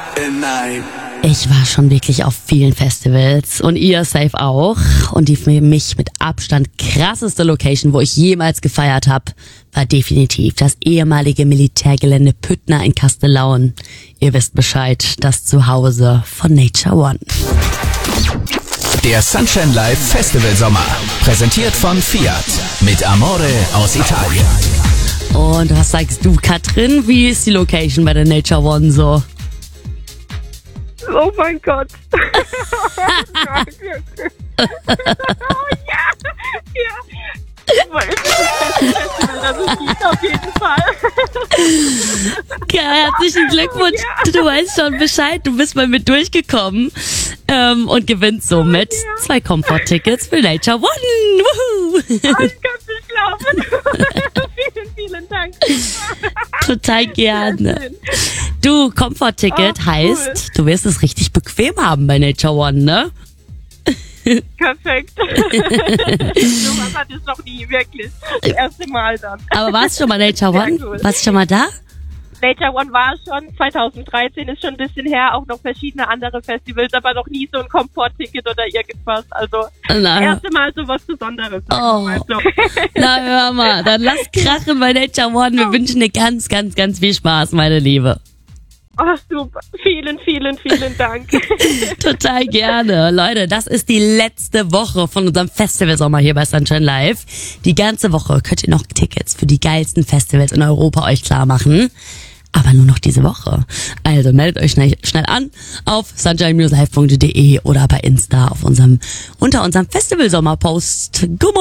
Ich war schon wirklich auf vielen Festivals und ihr safe auch. Und die für mich mit Abstand krasseste Location, wo ich jemals gefeiert habe, war definitiv das ehemalige Militärgelände Püttner in Kastellaun. Ihr wisst Bescheid, das Zuhause von Nature One. Der Sunshine Live Festival Sommer, präsentiert von Fiat, mit Amore aus Italien. Und was sagst du, Katrin? Wie ist die Location bei der Nature One so? Oh mein Gott. Oh ja. Das ist gut auf jeden Fall. Ja, herzlichen Glückwunsch. Du weißt schon Bescheid. Du bist mal mit durchgekommen und gewinnst somit 2 Komfort-Tickets für Nature One. Woohoo. Ich kann es nicht glauben. Vielen Dank. Total gerne. Du, Komfort-Ticket heißt, du wirst es richtig bequem haben bei Nature One, ne? Perfekt. Sowas hatte ich noch nie, wirklich. Das erste Mal dann. Aber warst du schon mal Nature One? Cool. Warst du schon mal da? Nature One war schon, 2013 ist schon ein bisschen her, auch noch verschiedene andere Festivals, aber noch nie so ein Komfort-Ticket oder irgendwas. Also, das erste Mal so was Besonderes. Oh. Also. Na, hör mal, dann lass krachen bei Nature One. Wir wünschen dir ganz, ganz, ganz viel Spaß, meine Liebe. Oh, super. Vielen Dank. Total gerne. Leute, das ist die letzte Woche von unserem Festivalsommer hier bei Sunshine Live. Die ganze Woche könnt ihr noch Tickets für die geilsten Festivals in Europa euch klar machen. Aber nur noch diese Woche. Also meldet euch schnell an auf sunshine-live.de oder bei Insta unter unserem Festivalsommer-Post.